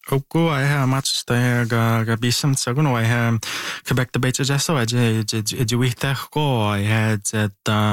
Oku I have much the ga bisam sagun I have Quebec the beach just so I did we go I had that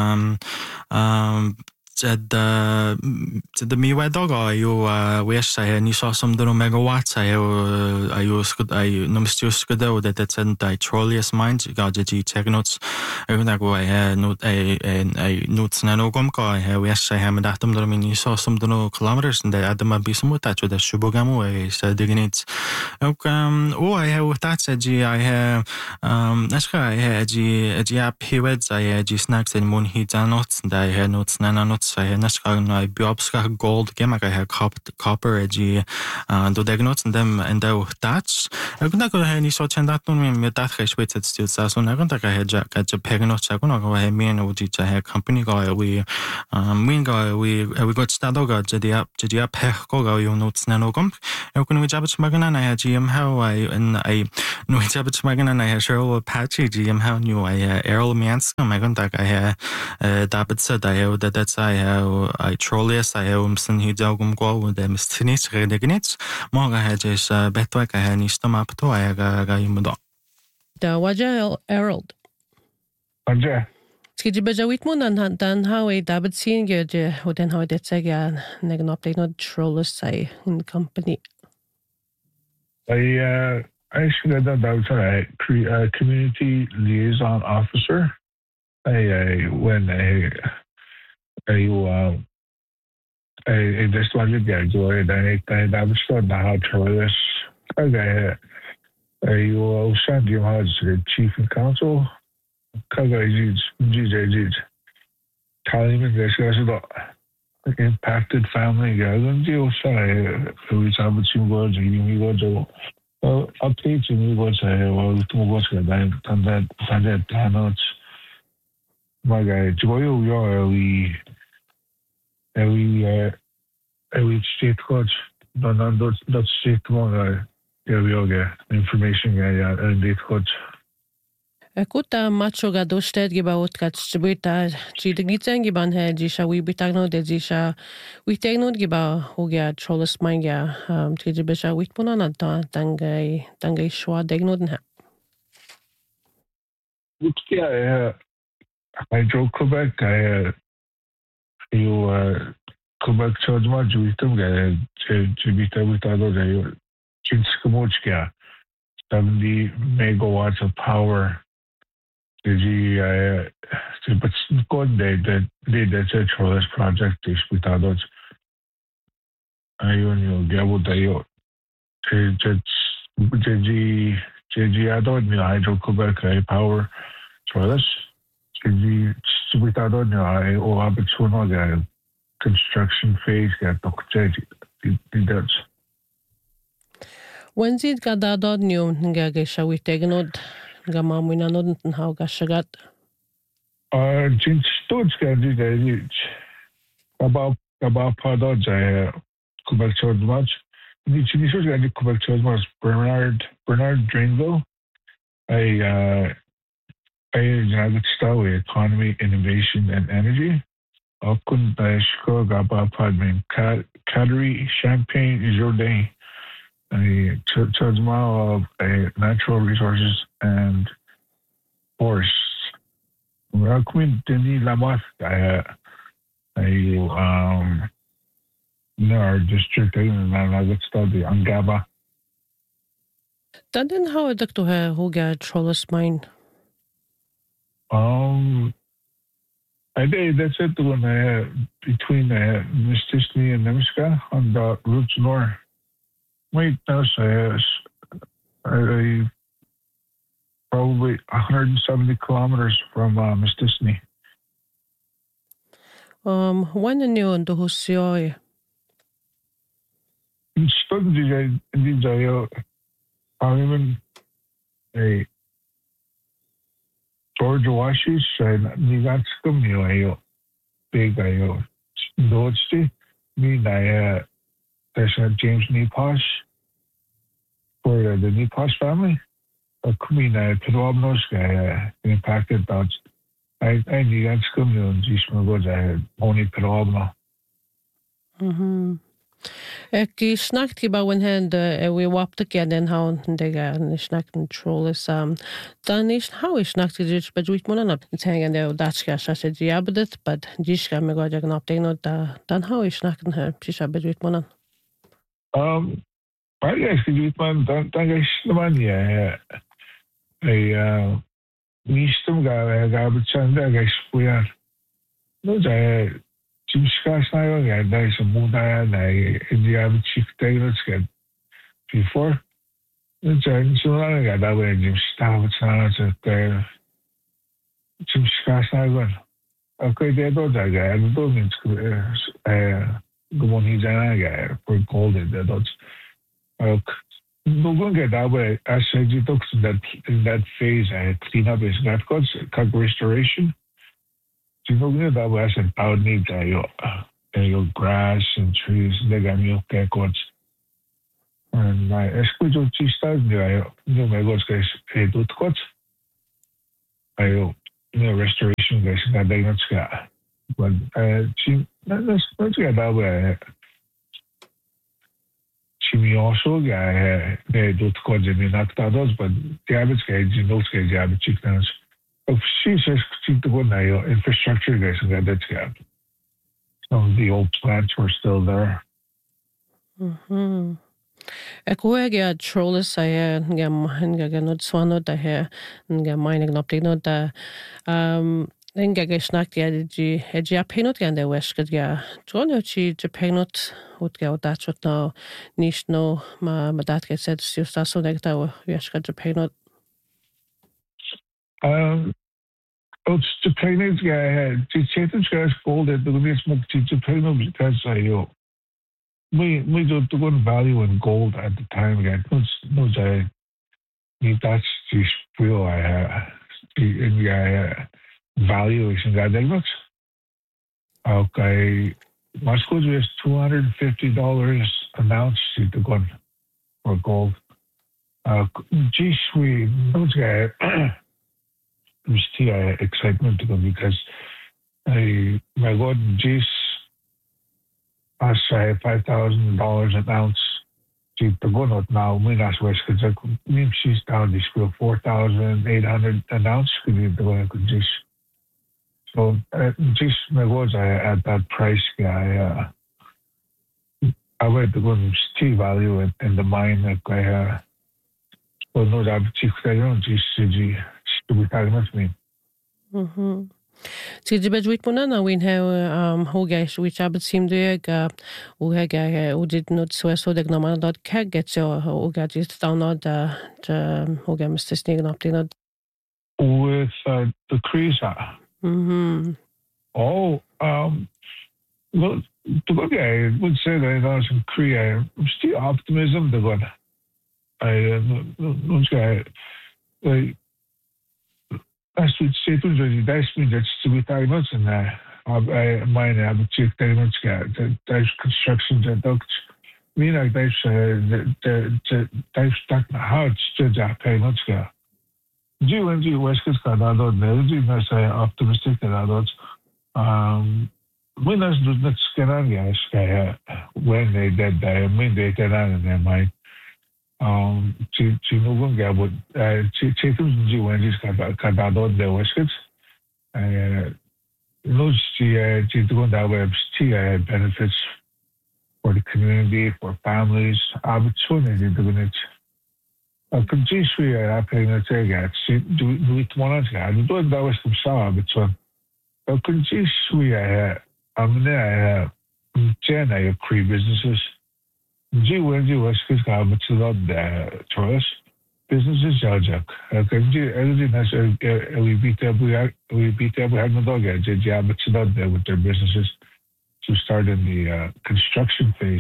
the mi wedog you wish I ni saw some the megawatts I use good I no misuse good that it's in the trolleys mind got the technotes I gonna go I note a notes nanogum go I wish I have that the mini saw some the kilometers and the adam be some that with the shubogamo I said digging it I have with that said I have that's I had g app periods I had snacks and moon heat and notes and I had notes nanots I had I biopska gold game I had copper do diagnotes and them and that's I couldn't go any sort and that me that I waited still so I don't think I had got a peg notes I couldn't go ahead me and OG I had company guy we got started got the app go you notes nanogum I couldn't we jab magana I had GM how I no jab magana and I had Cheryl Patchy GM how new I Errol Manscom I don't think I had David said I have that's I have I trolleys I have some he dogum go with them stinis redegnits more I had just better I had nisto map to I got you Da waja Errol. Anja. Skid beja witmon and dan how a David seen ge ho den how det say ja negen update not trollers say in the company. I should have done that a community liaison officer. When I just wanted to go and I was starting to have to I will send you as chief and counsel. Telling me this is about impacted family and you say who is able to go to you go to updates and you go say well to what's going and that notes my guy joy we state coach don't state one information and date coach Kuta macho ga dosted giba otkat stibita chi dignitzen giban he jisha we bitagno de jisha we tegnod giba hoga trollus manga tijibisha witpuna na tangai shwa degnoden ha. I drove Quebec Quebec charge ma juitum ga jibita witado de chinskamochka 70 megawatts of power but good that's a trolleys project is without us. I only get what I don't know Hydro Quebec power trolleys. Without I have a construction phase get does. When's it got that new gagesha we tegnod Gamamina not how gashagat. Since Stones can do that, about Padods, Quebec Church much. The Chinese got Quebec Church much. Bernard Drainville. I United States Economy, Innovation, and Energy. I couldn't Chicago about Padman, Cattery, Champagne, Jourdain. A charge of natural resources and forests. Well, Queen Denis Lamotte, our district and I would study Angaba. Then how a doctor who got trollus mine? I did that's it when between Mistissini and Nemska on the routes north. Wait, no, probably 170 kilometers from Mistissini. When the new on the Husio? Studied these even a George Washington and Nigatskum, big Dodge, me, there's James Neposh for the Neposh family. Kumina Pedrobnos impacted about I need Skumio and Gisma was a only Pedrobno. Ki snackt ki ba wen hen we wapte ke den haun de ga ni snacken trolles dan is how is snackt ge be doet mon op hang de datska sa se diabetes but diska me go jagan op no da dan how is snacken her pisa be doet mon Maar ja, ik doe het man, dan is de man ja. Mistum ga betjanda ga spoear. No ja, Jimska snayo ja, daar is een moeda na India chief tegen het before. No ja, zo lang ja, daar ben Jimsta wat het Jimska snayo. Oké, dat ja, en dat means gewoon hier zijn ja, voor gold dat Nogon get that way as you took that phase and clean up is that cause restoration. You know that way as an out need your grass and trees they got milk records. And I escucho chistas yo me goes guys do cots. I restoration guys that they not ska. But let's get that way. Chimi also they do codes in actados, but the average guys in those guys the average chickens. Of she says to go now infrastructure guys and that's got. Some of the old plants were still there. Ek hoor ja trolles say nga not swano da her nga mining up no da Inga gesnakt ja die penot gan der wesket ja trono chi penot ut ga dat wat no nicht no ma dat get set just so nekta wesket penot It's the penot ja die chetens gas gold the next month the penot because we don't go value in gold at the time again no I need that's just real I in valuation that they look okay. Moscow is $250 an ounce to go for gold. Geez, we those guys was excitement to go because my God, geez, I say $5,000 an ounce to go not now. We not west because she's down this school 4,800 an ounce. Could you go just. So just my words at that price guy I went to go and see value in the mine that I well no that chief I don't just see to be talking with me. Ti di bedwit mona na win ho guys which I seem to ga o ga o did not so de gnomana dot keg get so o ga just down the ho ga Mr. Sneaking up the With the Crisa. Oh, well, to go I would say that I was in Korea. I'm still optimism to go. Those guys, that's what say to the that's me that's to be diagnosed and I mine I would check diagnosed there's construction that ducts. Me like that's stuck hard to that diagnosed guy. G1G West Coast Canada, the say optimistic Canada. When I do not scan guys, when they did that, when they did that in their mind. Chinugun Gabut, Chitum G1G's Canada, the West Coast. Those Chitukun that way benefits for the community, for families, opportunity to do it. Continue paying a take at do it one guy. The door that was some saw, but so continue I'm there. Jenna, Cree businesses. G1G West Coast got but to lot the choice businesses. Jajak. Everything has we beat up. We had no dog. JJ, but to lot there with their businesses to start in the construction phase.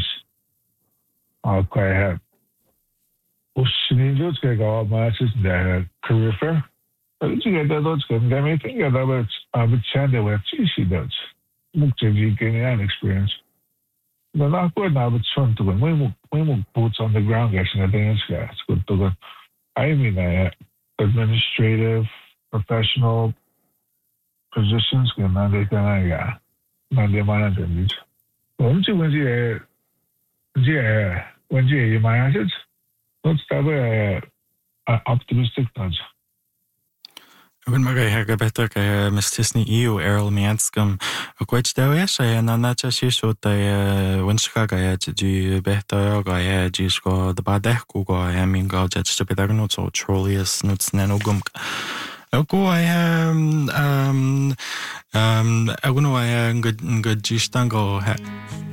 Okay. Sinildos que go masses the career fair. You get those good. They may think about Chanda where she does. Mukti getting an experience. The not good now, but son to when we boots on the ground, guys, and the dance guys. Good to go. I mean, administrative, professional positions can not they can Monday manager. Once you when you my assets, not optimistic touch. Wen mar hega better ka mistisni EU Errol Mianskum quite dawish and nacha shisho ta winska ga ji better ga ji sko the badech go I mean ga just to be there not so trollius nuts nanogum. Go I I know I good jistango